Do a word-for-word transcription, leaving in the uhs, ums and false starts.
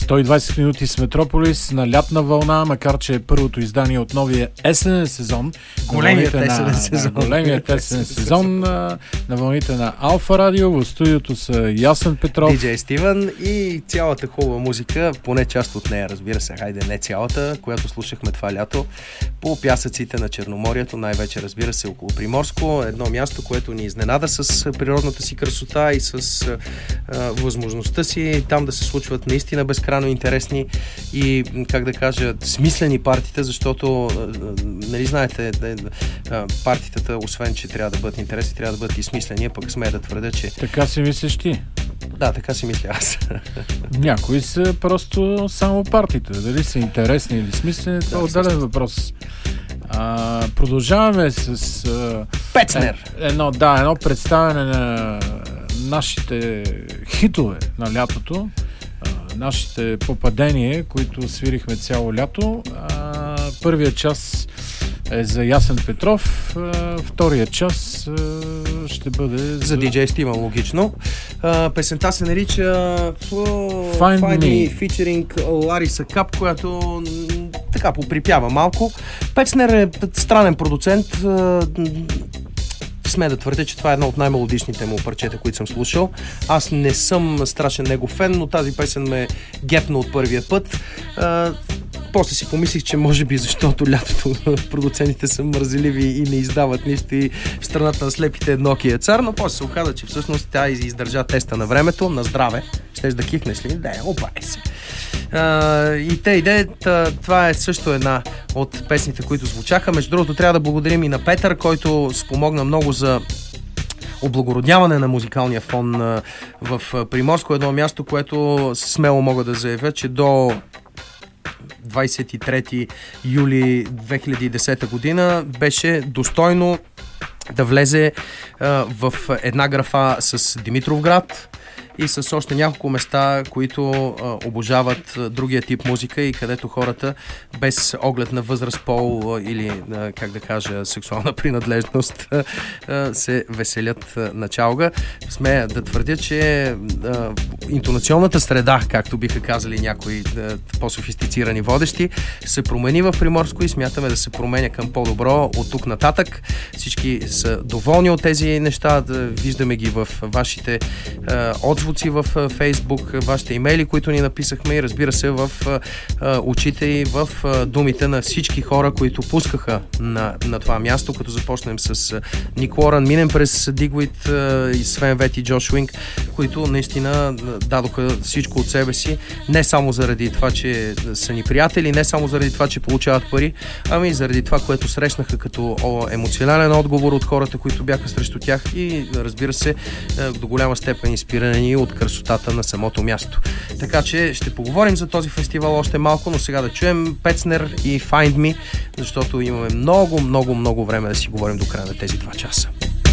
сто и двайсет минути с Метрополис на лятна вълна, макар че е първото издание от новия есенен сезон. Големият есенен на, сезон. На, големият есенен сезон на, на вълните на Алфа Радио. В студиото са Ясен Петров, Диджей Стивън и цялата хубава музика, поне част от нея, разбира се, хайде не цялата, която слушахме това лято по пясъците на Черноморието, най-вече, разбира се, около Приморско. Едно място, което ни изненада с природната си красота и с а, възможността си там да се случват наистина безкрайно интересни и, как да кажа, смислени партита, защото, нали знаете, партитата, освен че трябва да бъдат интересни, трябва да бъдат и смислени, пък смея да твърдя, че... Така си мислиш ти? Да, така си мисля аз. Някои са просто само партита. Дали са интересни или смислени, това е отделен въпрос. А, продължаваме с... А, Пецнер! Е, едно, да, едно представяне на нашите хитове на лятото, а, нашите попадения, които свирихме цяло лято. А, първият час е за Ясен Петров, а, втория час а, ще бъде за, за Диджей Стивън, логично. А, песента се нарича Find, Find Me, Me, featuring Лариса Кап, която така поприпява малко. Пецнер е странен продуцент. Сме да твърдя, че това е едно от най-мелодичните му парчета, които съм слушал. Аз не съм страшен негов фен, но тази песен ме гепна от първия път. А, после си помислих, че може би защото лятото продуцентите са мързеливи и не издават нищо и в страната на слепите едноки е цар, но после се оказа, че всъщност тя издържа теста на времето, на здраве. Щеш да кихнеш ли? Да, опай се. Uh, и те идеята, това е също една от песните, които звучаха. Между другото, трябва да благодарим и на Петър, който спомогна много за облагородняване на музикалния фон uh, в Приморско, едно място, което смело мога да заявя, че до двайсет и трети юли две хиляди и десета година беше достойно да влезе uh, в една графа с Димитровград и с още няколко места, които а, обожават а, другия тип музика и където хората без оглед на възраст, пол или, а, как да кажа, сексуална принадлежност а, се веселят а, на чалга. Смея да твърдя, че а, интонационната среда, както биха казали някои а, по-софистицирани водещи, се промени в Приморско и смятаме да се променя към по-добро от тук нататък. Всички са доволни от тези неща, да виждаме ги в вашите а, отзвуци в Фейсбук, вашите имейли, които ни написахме и разбира се в а, очите и в а, думите на всички хора, които пускаха на, на това място, като започнем с Ник Уорън, минем през Дигвит и Свен Вет и Джош Уинг, които наистина дадоха всичко от себе си, не само заради това, че са ни приятели, не само заради това, че получават пари, ами и заради това, което срещнаха като о, емоционален отговор от хората, които бяха срещу тях и разбира се до голяма степен инспирирани от красотата на самото място. Така че ще поговорим за този фестивал още малко, но сега да чуем Пецнер и Find Me, защото имаме много, много, много време да си говорим до края на тези два часа.